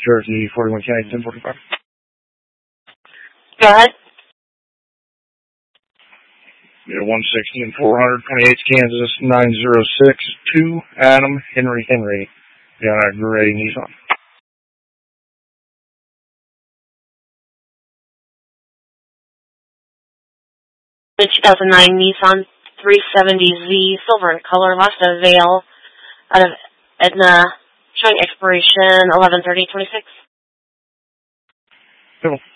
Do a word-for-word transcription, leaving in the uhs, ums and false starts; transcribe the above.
Jersey, forty-one K, ten forty-five. Go ahead. Yeah, one sixty and four hundred, twenty-eight Kansas, nine zero six two, Adam, Henry, Henry. Yeah, a gray Nissan. The two thousand nine Nissan three seventy Z, silver in color, last avail out of Edna, showing expiration eleven thirty twenty-six. Cool.